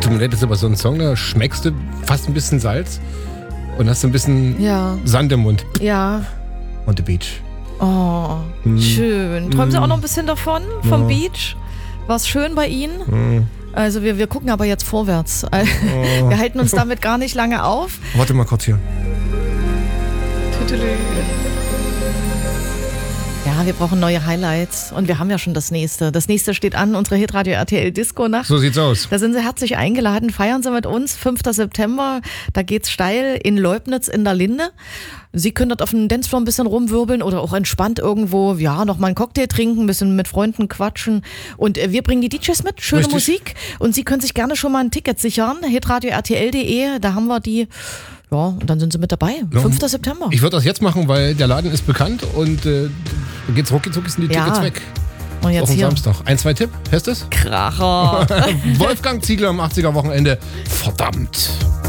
tut mir leid, das ist aber so ein Song, da schmeckst du fast ein bisschen Salz und hast so ein bisschen Sand im Mund. Ja. On the beach. Oh, schön. Träumen Sie auch noch ein bisschen davon, vom Beach? War es schön bei Ihnen? Also wir gucken aber jetzt vorwärts. Wir halten uns damit gar nicht lange auf. Warte mal kurz hier. Ja, wir brauchen neue Highlights und wir haben ja schon das nächste. Das nächste steht an, unsere Hitradio RTL Disco Nacht. So sieht's aus. Da sind Sie herzlich eingeladen. Feiern Sie mit uns, 5. September. Da geht's steil in Leubnitz in der Linde. Sie können dort auf dem Dancefloor ein bisschen rumwirbeln oder auch entspannt irgendwo, noch mal einen Cocktail trinken, ein bisschen mit Freunden quatschen. Und wir bringen die DJs mit, schöne Musik. Und Sie können sich gerne schon mal ein Ticket sichern. hitradio-rtl.de, da haben wir die. Ja, und dann sind Sie mit dabei. 5. September. Ich würde das jetzt machen, weil der Laden ist bekannt und dann geht's rucki zucki, sind die Tickets weg. Und jetzt auch am hier. Samstag. 1, 2 Tipp, heißt es? Kracher. Wolfgang Ziegler am 80er Wochenende. Verdammt.